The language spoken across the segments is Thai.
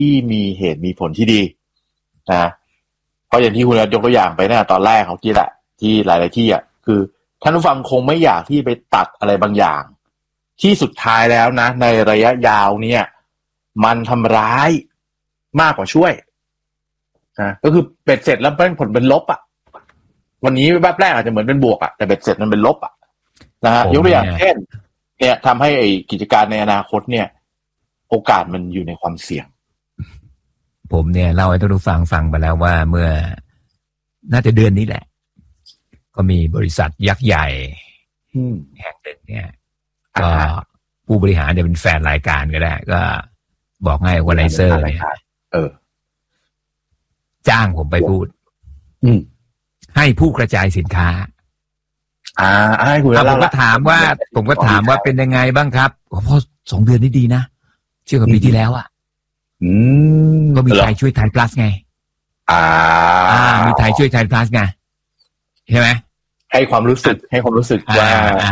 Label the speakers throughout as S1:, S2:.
S1: ที่มีเหตุมีผลที่ดีนะเพราะอย่างที่คุณยกตัวอย่างไปนะตอนแรกเขาคิดแหละที่หลายๆที่คือท่านผู้ฟังคงไม่อยากที่ไปตัดอะไรบางอย่างที่สุดท้ายแล้วนะในระยะยาวเนี่ยมันทำร้ายมากกว่าช่วยนะก็คือเบ็ดเสร็จแล้วเป็นผลเป็นลบวันนี้แบบแรกอาจจะเหมือนเป็นบวกแต่เบ็ดเสร็จมันเป็นลบนะฮะยกตัวอย่างเช่นเนี่ยทำให้ไอ้กิจการในอนาคตเนี่ยโอกาสมันอยู่ในความเสี่ยง
S2: ผมเนี่ยเล่าให้ท่านผู้ฟังไปแล้วว่าเมื่อน่าจะเดือนนี้แหละก็มีบริษัทยักษ์ใหญ่แห่งหนึ่งเนี่ยก็ผู้บริหารเนี่ยเป็นแฟนรายการก็ได้ก็บอกให้วอลเลเซอร์เนี่ยจ้างผมไปพูดให้ผู้กระจายสินค้า
S1: ให้คุณ
S2: ผมก็ถามว่าเป็นยังไงบ้างครับพอ2 เดือนนี้ดีนะเชื่อกับปีที่แล้วก็มีไทยช่วยไทย plus ไงมีไทยช่วยไทย plus ไงใช่ไหม
S1: ให้ความรู้สึกว่า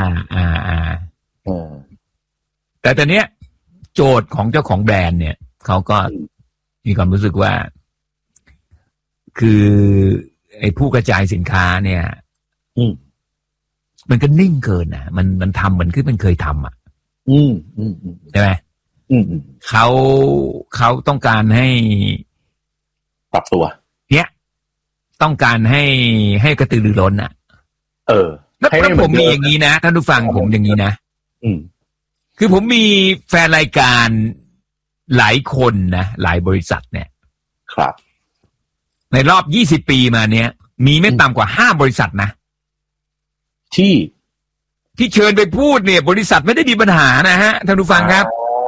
S2: แต่ตอนเนี้ยโจทย์ของเจ้าของแบรนด์เนี่ยเขาก็มีความรู้สึกว่าคือไอ้ผู้กระจายสินค้าเนี่ยมันก็นิ่งเกินมันทำเหมือนที่มันเคยทำใช่ไหมเขาต้องการให้
S1: ปรับตัว
S2: เนี่ยต้องการให้กระตือรือร้นแล้วผมมีอย่างนี้นะท่านผู้ฟังผมอย่างนี้นะคือผมมีแฟนรายการหลายคนนะหลายบริษัทเนี่ย
S1: ครับ
S2: ในรอบ20 ปีมาเนี้ยมีไม่ต่ำกว่า5 บริษัทนะที่เชิญไปพูดเนี่ยบริษัทไม่ได้มีปัญหานะฮะท่านผู้ฟังครับ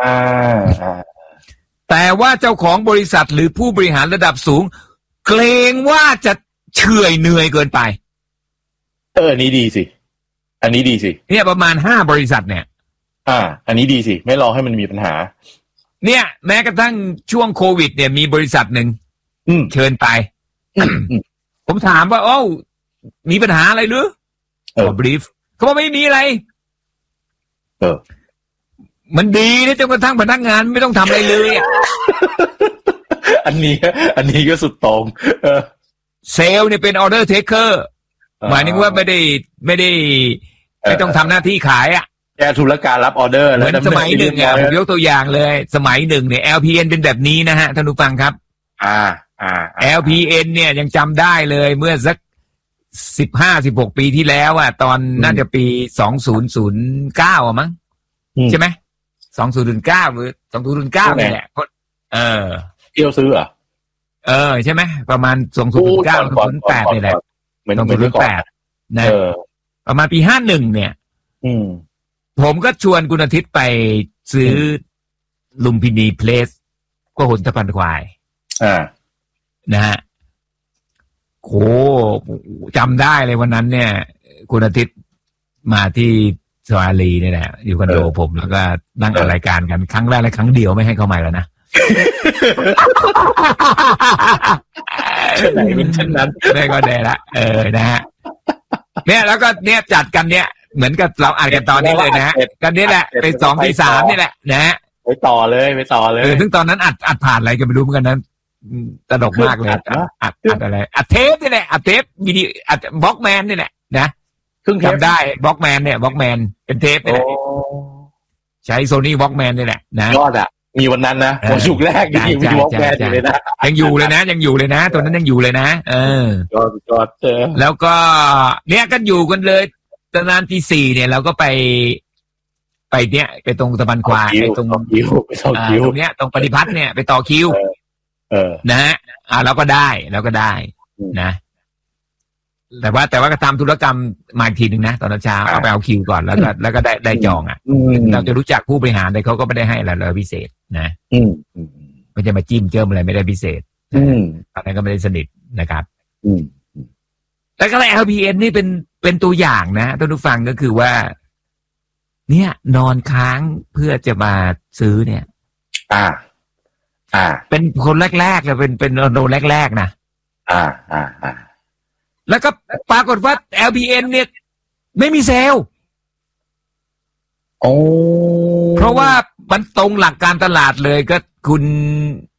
S2: แต่ว่าเจ้าของบริษัทหรือผู้บริหารระดับสูงเกรงว่าจะเฉื่อยเหนื่อยเกินไป
S1: อันนี้ดีสิ
S2: เนี่ยประมาณ5 บริษัทเนี่ย
S1: อันนี้ดีสิไม่รอให้มันมีปัญหา
S2: เนี่ยแม้กระทั่งช่วงโควิดเนี่ยมีบริษัทหนึ่งเชิญไปผมถามว่ามีปัญหาอะไรหรือบรีฟเขาบอกไม่มีอะไรมันดีนะจนกระทั่งพนักงานไม่ต้องทำอะไรเลย
S1: อันนี้ก็สุดตรง
S2: เซลล์เนี่ยเป็นออเดอร์เทคเกอร์หมายถึงว่าไม่ต้องทำหน้าที่ขาย
S1: แกธุรการรับออเดอร์
S2: เหมือนสมัยหนึ่งผมยกตัวอย่างเลยสมัยหนึ่งเนี่ย LPN เป็นแบบนี้นะฮะท่านผู้ฟังครับLPN เนี่ยยังจำได้เลยเมื่อสัก15-16 ปีที่แล้วตอนน่าจะปี2009มั้งใช่ไหม2009หรือ2009นี่แหละ
S1: เที่ยวซื้อ
S2: ใช่ไหมประมาณ2009 2008นี่แหละ2008นะประมาณปี51เนี่ยผมก็ชวนคุณอาทิตย์ไปซื้อลุมพินีเพลสก็หนตะพันควายนะฮะโหจำได้เลยวันนั้นเนี่ยคุณอาทิตย์มาที่สวาลีนี่แหละอยู่คอนโดผมแล้วก็นั่งอัดรายการกันครั้งแรกและครั้งเดียวไม่ให้เข้ามาแล้วนะ
S1: ไหนเป็นเช่นนั้น
S2: ได้ก็ได้ละนะฮะเนี่ยแล้วก็เนี่ยจัดกันเนี่ยเหมือนกับเราอ่านกันตอนนี้เลยนะฮะกันนี้แหละไป2 ปี 3นี่แหละนะฮะ
S1: ไปต่อเลย
S2: ซึ่งตอนนั้นอัดผ่านอะไรกันไม่รู้เหมือนกันนั้นตลกมากเลยอัดอะไรอัดเทปนี่แหละอัดเทปวิดีโออัดบล็อกแมนนี่แหละนะจำได้บล็อกแมนเนี่ยบล็อกแมนเป็นเทปนี่แหละใช้โซนี่บล็อกแมนนี่แหละนะ
S1: ยอดมีวันนั้นนะวันศุกร์แรกยังมีบล็อกแมนอยู่เลยนะ
S2: ยังอยู่เลยนะตัวนั้นยังอยู่เลยนะ
S1: ยอด
S2: แล้วก็เนี่ยกันอยู่กันเลยตอนนั้นที่4เนี่ยเราก็ไปเนี่ยไปตรงสะพานควายไปตรง
S1: คิว
S2: ตรงเนี้ยตรงปฏิพัฒน์เนี่ยไปต่อคิวนะฮะเราก็ได้นะแต่ว่าก็ทำธุรกรรมมาอีกทีนึงนะตอนเช้าเอาไปเอาคิวก่อนแล้วก็ได้จองเราจะรู้จักผู้บริหารแต่เขาก็ไม่ได้ให้อะไรพิเศษนะไม่จะมาจิ้มเจิมอะไรไม่ได้พิเศษอะไรก็ไม่ได้สนิทนะครับแต่ก็ LPN นี่เป็นตัวอย่างนะท่านผู้ฟังก็คือว่าเนี่ยนอนค้างเพื่อจะมาซื้อเนี่ยเป็นคนแรกๆเลยเป็นโดนแรกๆนะแล้วก็ปรากฏว่า LPN เนี่ยไม่มีเซลล์เพราะว่ามันตรงหลักการตลาดเลยก็คุณ